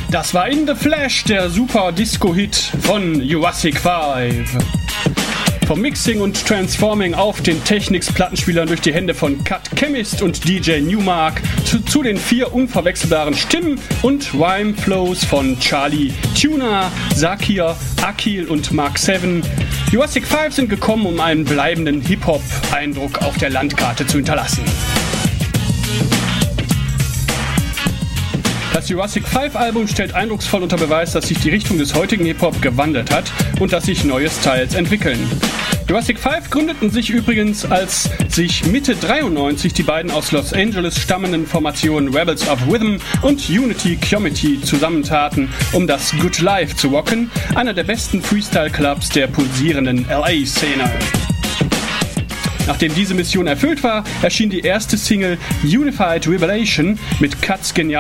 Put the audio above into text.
Das war In The Flash, der super Disco-Hit von Jurassic 5. Vom Mixing und Transforming auf den Technics-Plattenspielern durch die Hände von Cut Chemist und DJ Newmark zu den 4 unverwechselbaren Stimmen und Rhyme-Flows von Charlie, Tuna, Zakir, Akil und Mark 7. Jurassic 5 sind gekommen, um einen bleibenden Hip-Hop-Eindruck auf der Landkarte zu hinterlassen. Das Jurassic 5 Album stellt eindrucksvoll unter Beweis, dass sich die Richtung des heutigen Hip-Hop gewandelt hat und dass sich neue Styles entwickeln. Jurassic 5 gründeten sich übrigens, als sich Mitte 93 die beiden aus Los Angeles stammenden Formationen Rebels of Rhythm und Unity Comedy zusammentaten, um das Good Life zu rocken, einer der besten Freestyle-Clubs der pulsierenden LA-Szene. Nachdem diese Mission erfüllt war, erschien die erste Single Unified Revelation mit Cuts genial